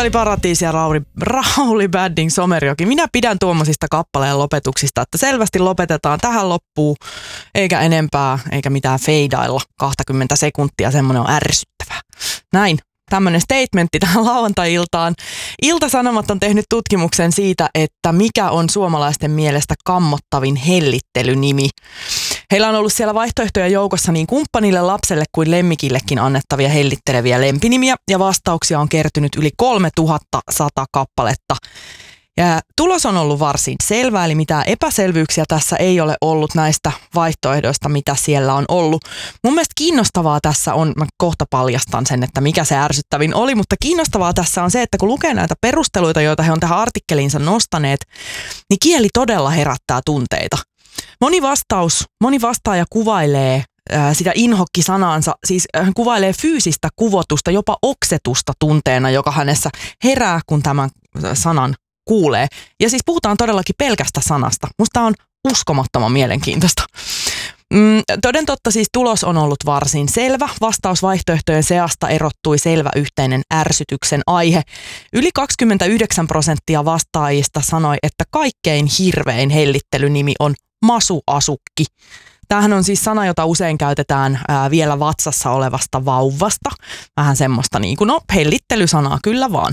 oli Paratiisi ja Rauli Badding Somerjoki. Minä pidän tuommoisista kappaleen lopetuksista, että selvästi lopetetaan tähän loppuun, eikä enempää, eikä mitään feidailla 20 sekuntia. Semmoinen on ärsyttävää. Näin. Tämmöinen statementti tähän lauantai-iltaan. Ilta-Sanomat on tehnyt tutkimuksen siitä, että mikä on suomalaisten mielestä kammottavin hellittelynimi. Heillä on ollut siellä vaihtoehtoja joukossa niin kumppanille, lapselle kuin lemmikillekin annettavia hellitteleviä lempinimiä, ja vastauksia on kertynyt yli 3100 kappaletta. Ja tulos on ollut varsin selvä, eli mitään epäselvyyksiä tässä ei ole ollut näistä vaihtoehdoista, mitä siellä on ollut. Mun mielestä kiinnostavaa tässä on, mä kohta paljastan sen, että mikä se ärsyttävin oli, mutta kiinnostavaa tässä on se, että kun lukee näitä perusteluita, joita he on tähän artikkeliinsa nostaneet, niin kieli todella herättää tunteita. Moni vastaaja kuvailee sitä inhokki-sanaansa, siis hän kuvailee fyysistä kuvotusta, jopa oksetusta tunteena, joka hänessä herää, kun tämän sanan kuulee. Ja siis puhutaan todellakin pelkästä sanasta. Musta on uskomattoman mielenkiintoista. Toden totta siis tulos on ollut varsin selvä. Vastausvaihtoehtojen seasta erottui selvä yhteinen ärsytyksen aihe. Yli 29% vastaajista sanoi, että kaikkein hirvein hellittelynimi on masuasukki. Tämähän on siis sana, jota usein käytetään vielä vatsassa olevasta vauvasta. Vähän semmoista niin kuin, hellittelysanaa kyllä vaan.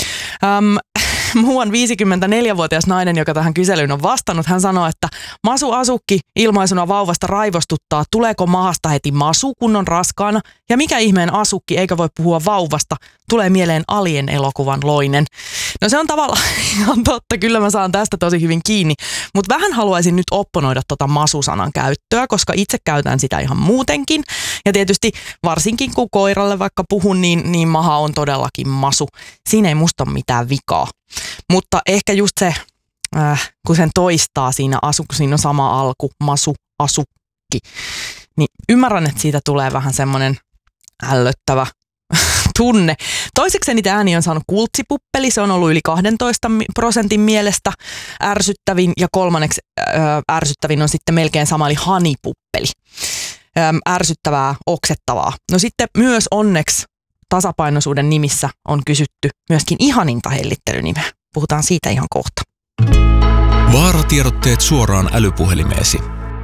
Muuan 54-vuotias nainen, joka tähän kyselyyn on vastannut, hän sanoi, että masuasukki ilmaisuna vauvasta raivostuttaa, tuleeko mahasta heti masu, kun on raskaana, ja mikä ihmeen asukki, eikä voi puhua vauvasta, tulee mieleen Alien-elokuvan loinen. No se on tavallaan ihan totta, kyllä mä saan tästä tosi hyvin kiinni, mutta vähän haluaisin nyt opponoida tota masusanan käyttöä, koska itse käytän sitä ihan muutenkin, ja tietysti varsinkin kun koiralle vaikka puhun, niin maha on todellakin masu. Siinä ei musta ole mitään vikaa. Mutta ehkä just se, kun sen toistaa siinä kun siinä on sama alku, masu, asukki, niin ymmärrän, että siitä tulee vähän semmoinen ällöttävä tunne. Toiseksi niitä ääniä on saanut kultsipuppeli, se on ollut yli 12% mielestä ärsyttävin, ja kolmanneksi ärsyttävin on sitten melkein sama, eli hanipuppeli. Ärsyttävää, oksettavaa. No sitten myös onneksi tasapainoisuuden nimissä on kysytty myöskin ihaninta hellittelynimeä. Puhutaan siitä ihan kohta. Vaaratiedotteet suoraan älypuhelimeesi.